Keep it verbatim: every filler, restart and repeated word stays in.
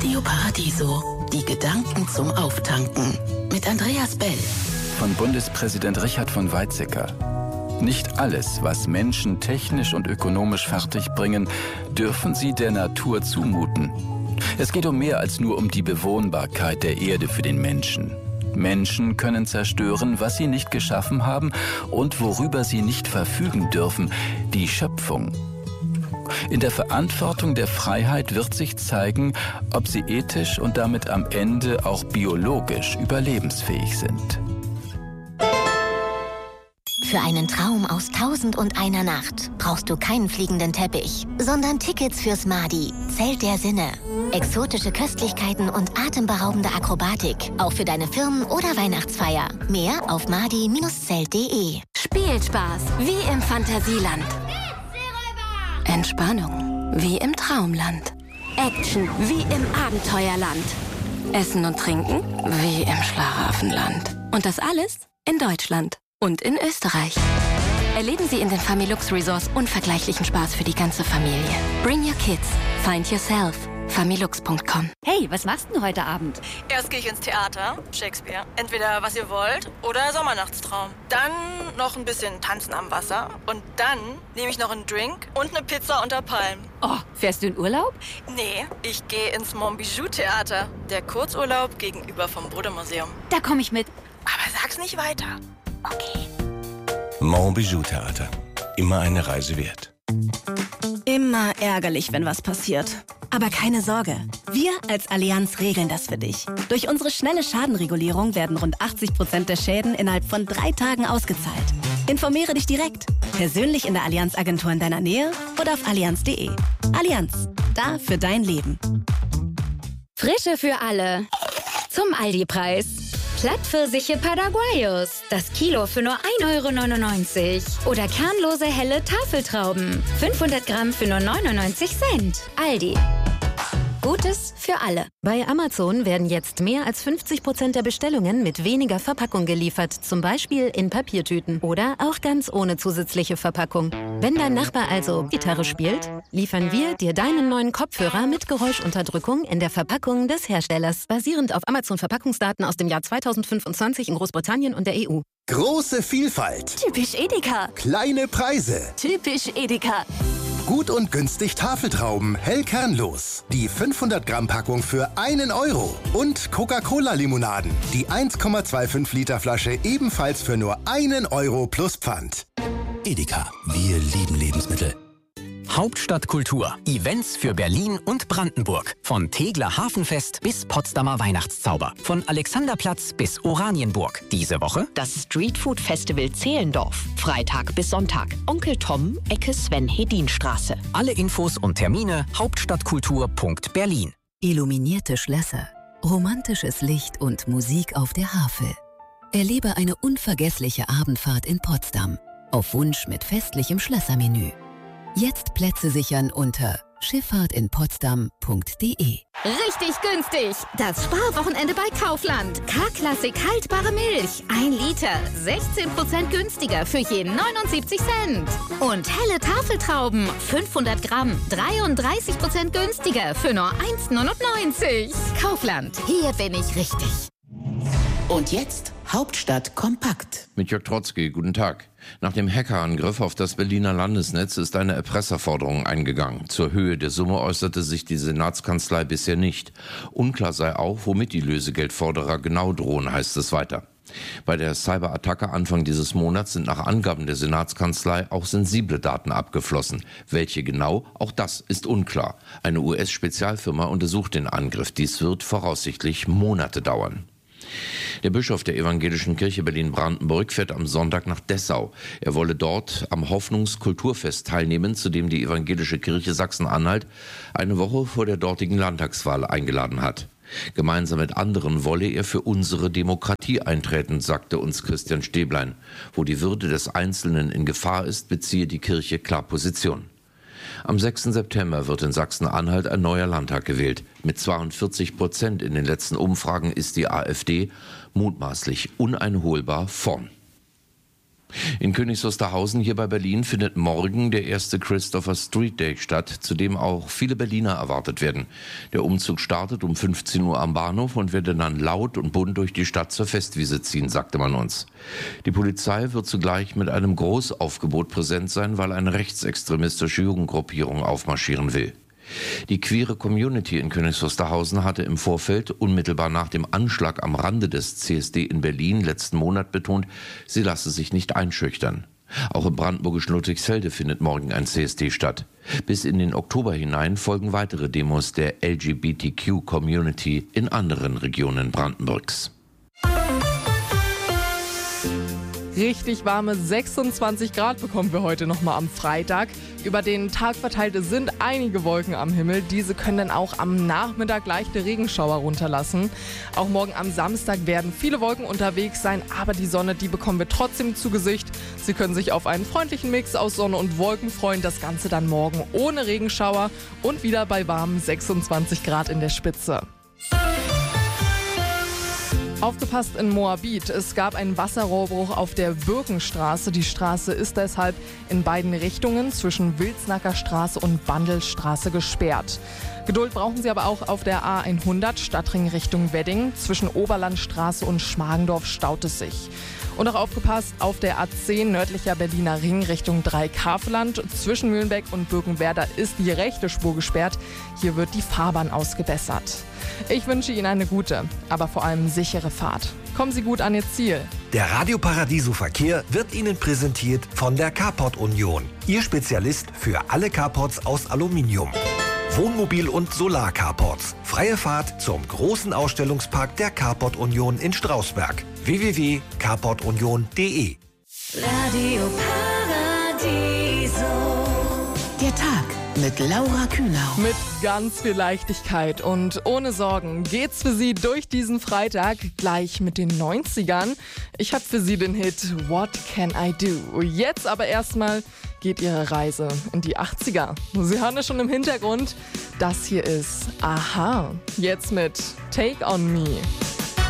Radio Paradiso, die Gedanken zum Auftanken. Mit Andreas Bell. Von Bundespräsident Richard von Weizsäcker. Nicht alles, was Menschen technisch und ökonomisch fertigbringen, dürfen sie der Natur zumuten. Es geht um mehr als nur um die Bewohnbarkeit der Erde für den Menschen. Menschen können zerstören, was sie nicht geschaffen haben und worüber sie nicht verfügen dürfen, die Schöpfung. In der Verantwortung der Freiheit wird sich zeigen, ob sie ethisch und damit am Ende auch biologisch überlebensfähig sind. Für einen Traum aus Tausend und einer Nacht brauchst du keinen fliegenden Teppich, sondern Tickets fürs Madi, Zelt der Sinne. Exotische Köstlichkeiten und atemberaubende Akrobatik, auch für deine Firmen- oder Weihnachtsfeier. Mehr auf madi Bindestrich zelt punkt de. Spielspaß wie im Fantasieland. Entspannung wie im Traumland. Action wie im Abenteuerland. Essen und Trinken wie im Schlaraffenland. Und das alles in Deutschland. Und in Österreich. Erleben Sie in den Familux Resorts unvergleichlichen Spaß für die ganze Familie. Bring your kids. Find yourself. familux punkt com. Hey, was machst du heute Abend? Erst gehe ich ins Theater, Shakespeare. Entweder Was ihr wollt oder Sommernachtstraum. Dann noch ein bisschen Tanzen am Wasser. Und dann nehme ich noch einen Drink und eine Pizza unter Palmen. Oh, fährst du in Urlaub? Nee, ich gehe ins Montbijou-Theater. Der Kurzurlaub gegenüber vom Bode-Museum. Da komme ich mit. Aber sag's nicht weiter. Okay. Montbijou-Theater. Immer eine Reise wert. Immer ärgerlich, wenn was passiert. Aber keine Sorge. Wir als Allianz regeln das für dich. Durch unsere schnelle Schadenregulierung werden rund achtzig Prozent der Schäden innerhalb von drei Tagen ausgezahlt. Informiere dich direkt. Persönlich in der Allianz-Agentur in deiner Nähe oder auf allianz punkt de. Allianz. Da für dein Leben. Frische für alle. Zum Aldi-Preis. Plattpfirsiche Paraguayos. Das Kilo für nur ein Euro neunundneunzig. Oder kernlose helle Tafeltrauben. fünfhundert Gramm für nur neunundneunzig Cent. Aldi. Gutes für alle. Bei Amazon werden jetzt mehr als fünfzig Prozent der Bestellungen mit weniger Verpackung geliefert. Zum Beispiel in Papiertüten oder auch ganz ohne zusätzliche Verpackung. Wenn dein Nachbar also Gitarre spielt, liefern wir dir deinen neuen Kopfhörer mit Geräuschunterdrückung in der Verpackung des Herstellers. Basierend auf Amazon-Verpackungsdaten aus dem Jahr zweitausendfünfundzwanzig in Großbritannien und der E U. Große Vielfalt. Typisch Edeka. Kleine Preise. Typisch Edeka. Gut und günstig Tafeltrauben, hell kernlos. Die fünfhundert Gramm Packung für einen Euro. Und Coca-Cola-Limonaden. Die eins Komma fünfundzwanzig Liter Flasche ebenfalls für nur einen Euro plus Pfand. Edeka. Wir lieben Lebensmittel. Hauptstadtkultur. Events für Berlin und Brandenburg. Von Tegeler Hafenfest bis Potsdamer Weihnachtszauber. Von Alexanderplatz bis Oranienburg. Diese Woche das Streetfood Festival Zehlendorf. Freitag bis Sonntag. Onkel Tom, Ecke Sven-Hedin-Straße. Alle Infos und Termine hauptstadtkultur punkt berlin. Illuminierte Schlösser, romantisches Licht und Musik auf der Havel. Erlebe eine unvergessliche Abendfahrt in Potsdam. Auf Wunsch mit festlichem Schlössermenü. Jetzt Plätze sichern unter schifffahrt in potsdam punkt de. Richtig günstig. Das Sparwochenende bei Kaufland. K-Klassik haltbare Milch. Ein Liter. sechzehn Prozent günstiger für je neunundsiebzig Cent. Und helle Tafeltrauben. fünfhundert Gramm. dreiunddreißig Prozent günstiger für nur eins neunundneunzig. Kaufland. Hier bin ich richtig. Und jetzt Hauptstadt kompakt. Mit Jörg Trotzki, guten Tag. Nach dem Hackerangriff auf das Berliner Landesnetz ist eine Erpresserforderung eingegangen. Zur Höhe der Summe äußerte sich die Senatskanzlei bisher nicht. Unklar sei auch, womit die Lösegeldforderer genau drohen, heißt es weiter. Bei der Cyberattacke Anfang dieses Monats sind nach Angaben der Senatskanzlei auch sensible Daten abgeflossen. Welche genau? Auch das ist unklar. Eine U S-Spezialfirma untersucht den Angriff. Dies wird voraussichtlich Monate dauern. Der Bischof der Evangelischen Kirche Berlin-Brandenburg fährt am Sonntag nach Dessau. Er wolle dort am Hoffnungskulturfest teilnehmen, zu dem die Evangelische Kirche Sachsen-Anhalt eine Woche vor der dortigen Landtagswahl eingeladen hat. Gemeinsam mit anderen wolle er für unsere Demokratie eintreten, sagte uns Christian Stäblein. Wo die Würde des Einzelnen in Gefahr ist, beziehe die Kirche klar Position. Am sechsten September wird in Sachsen-Anhalt ein neuer Landtag gewählt. Mit zweiundvierzig Prozent in den letzten Umfragen ist die AfD mutmaßlich uneinholbar vorn. In Königs Wusterhausen hier bei Berlin findet morgen der erste Christopher Street Day statt, zu dem auch viele Berliner erwartet werden. Der Umzug startet um fünfzehn Uhr am Bahnhof und wird dann laut und bunt durch die Stadt zur Festwiese ziehen, sagte man uns. Die Polizei wird zugleich mit einem Großaufgebot präsent sein, weil eine rechtsextremistische Jugendgruppierung aufmarschieren will. Die queere Community in Königs Wusterhausen hatte im Vorfeld, unmittelbar nach dem Anschlag am Rande des C S D in Berlin letzten Monat betont, sie lasse sich nicht einschüchtern. Auch im brandenburgischen Ludwigsfelde findet morgen ein C S D statt. Bis in den Oktober hinein folgen weitere Demos der L G B T Q-Community in anderen Regionen Brandenburgs. Richtig warme sechsundzwanzig Grad bekommen wir heute nochmal am Freitag. Über den Tag verteilt sind einige Wolken am Himmel. Diese können dann auch am Nachmittag leichte Regenschauer runterlassen. Auch morgen am Samstag werden viele Wolken unterwegs sein, aber die Sonne, die bekommen wir trotzdem zu Gesicht. Sie können sich auf einen freundlichen Mix aus Sonne und Wolken freuen. Das Ganze dann morgen ohne Regenschauer und wieder bei warmen sechsundzwanzig Grad in der Spitze. Aufgepasst in Moabit. Es gab einen Wasserrohrbruch auf der Birkenstraße. Die Straße ist deshalb in beiden Richtungen zwischen Wilsnacker Straße und Bandelstraße gesperrt. Geduld brauchen Sie aber auch auf der A hundert Stadtring Richtung Wedding. Zwischen Oberlandstraße und Schmargendorf staut es sich. Und auch aufgepasst auf der A zehn nördlicher Berliner Ring Richtung Dreikaveland. Zwischen Mühlenbeck und Birkenwerder ist die rechte Spur gesperrt. Hier wird die Fahrbahn ausgebessert. Ich wünsche Ihnen eine gute, aber vor allem sichere Fahrt. Kommen Sie gut an Ihr Ziel. Der Radio Paradiso Verkehr wird Ihnen präsentiert von der Carport Union. Ihr Spezialist für alle Carports aus Aluminium. Wohnmobil- und Solar-Carports. Freie Fahrt zum großen Ausstellungspark der Carport Union in Strausberg. w w w punkt carport union punkt d e Radio Paradiso. Der Tag mit Laura Kühnau. Mit ganz viel Leichtigkeit und ohne Sorgen geht's für Sie durch diesen Freitag gleich mit den neunzigern. Ich habe für Sie den Hit What Can I Do? Jetzt aber erstmal geht Ihre Reise in die achtziger. Sie hören es schon im Hintergrund. Das hier ist Aha. Jetzt mit Take On Me.